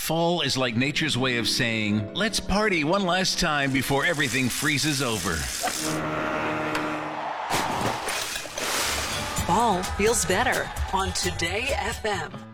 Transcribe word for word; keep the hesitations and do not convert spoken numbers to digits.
Fall is like nature's way of saying, let's party one last time before everything freezes over. Fall feels better on Today F M.